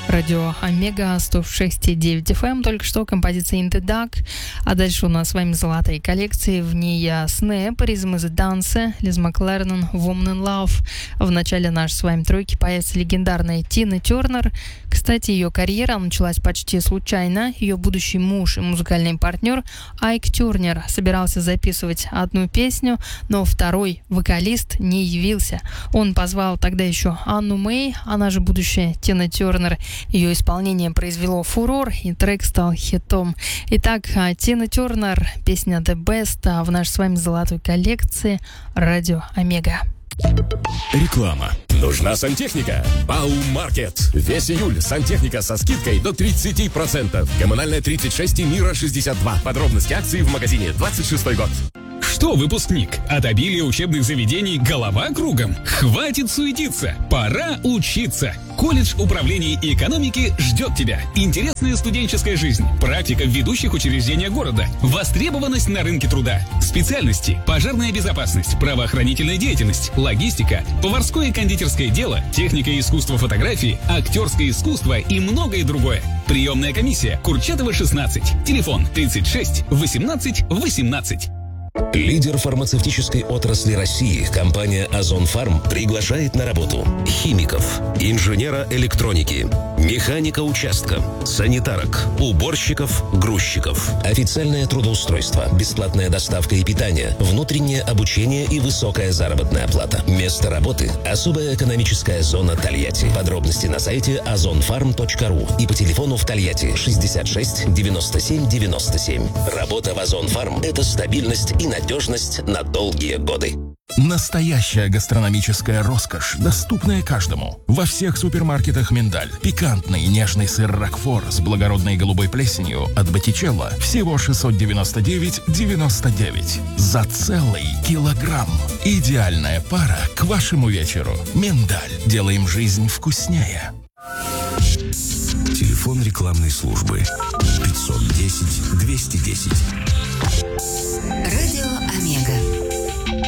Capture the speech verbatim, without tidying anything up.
Радио Омега сто шесть и девять эф эм. Только что композиция In the Dark. А дальше у нас с вами золотые коллекции. В ней Snap, Rhythm is a Dance, Лиз Маклернон, Woman in Love. В начале нашей с вами тройки появится легендарная Тина Тернер. Кстати, ее карьера началась почти случайно. Ее будущий муж и музыкальный партнер Айк Тернер собирался записывать одну песню, но второй вокалист не явился. Он позвал тогда еще Анну Мэй, она же будущая Тина Тернер. Ее исполнение произвело фурор, и трек стал хитом. Итак, Тина Тернер, песня The Best, а в нашей с вами золотой коллекции Радио Омега. Реклама. Нужна сантехника? Баумаркет. Весь июль сантехника со скидкой до тридцать процентов. Коммунальная тридцать шесть и Мира шестьдесят два. Подробности акции в магазине двадцать шестой год. Что, выпускник, от обилия учебных заведений голова кругом? Хватит суетиться, пора учиться. Колледж управления и экономики ждет тебя. Интересная студенческая жизнь, практика в ведущих учреждениях города, востребованность на рынке труда, специальности: пожарная безопасность, правоохранительная деятельность, логистика, поварское и кондитерское дело, техника и искусство фотографии, актерское искусство и многое другое. Приемная комиссия Курчатова шестнадцать. Телефон тридцать шесть восемнадцать восемнадцать. Лидер фармацевтической отрасли России, компания Озон Фарм, приглашает на работу химиков, инженера электроники, механика участка, санитарок, уборщиков, грузчиков. Официальное трудоустройство, бесплатная доставка и питание, внутреннее обучение и высокая заработная плата. Место работы – особая экономическая зона Тольятти. Подробности на сайте озон фарм точка ру и по телефону в Тольятти шестьдесят шесть девяносто семь девяносто семь. Работа в Озон Фарм – это стабильность и надежность на долгие годы. Настоящая гастрономическая роскошь, доступная каждому. Во всех супермаркетах «Миндаль». Пикантный нежный сыр рокфор с благородной голубой плесенью от Боттичелло всего шестьсот девяносто девять девяносто девять за целый килограмм. Идеальная пара к вашему вечеру. «Миндаль». Делаем жизнь вкуснее. Телефон рекламной службы пятьсот десять двести десять. Радио Омега.